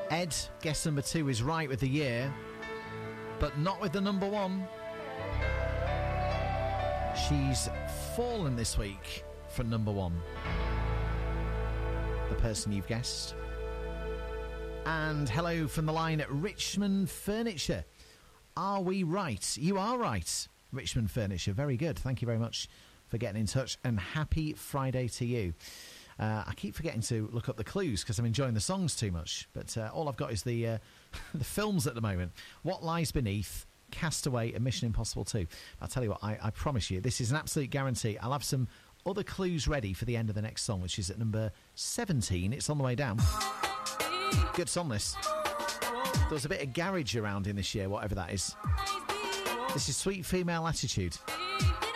Ed, guess number 2 is right with the year, but not with the number 1. She's fallen this week from number 1. The person you've guessed. And hello from the line at Richmond Furniture. Are we right? You are right, Richmond Furniture. Very good. Thank you very much for getting in touch, and happy Friday to you. I keep forgetting to look up the clues because I'm enjoying the songs too much, but all I've got is the the films at the moment. What Lies Beneath, Castaway and Mission Impossible 2. I'll tell you what, I promise you, this is an absolute guarantee. I'll have some other clues ready for the end of the next song, which is at number 17. It's on the way down. Good song, this. There was a bit of garage around in this year, whatever that is. This is Sweet Female Attitude.